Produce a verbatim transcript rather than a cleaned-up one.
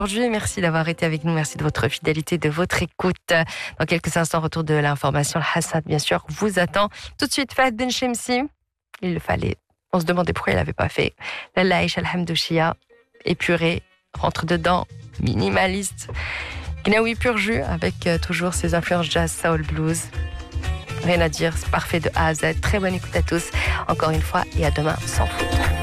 Aujourd'hui, merci d'avoir été avec nous, merci de votre fidélité, de votre écoute. Dans quelques instants, retour de l'information. Le Hassad, bien sûr, vous attend. Tout de suite, Fahd Ben Chemsi. Il le fallait. On se demandait pourquoi il l'avait pas fait. La Laïch Alhamdouchia, épuré, rentre dedans, minimaliste. Gnaoui pur jus, avec euh, toujours ses influences jazz, soul, blues. Rien à dire, c'est parfait de A à Z. Très bonne écoute à tous. Encore une fois, et à demain, sans faute.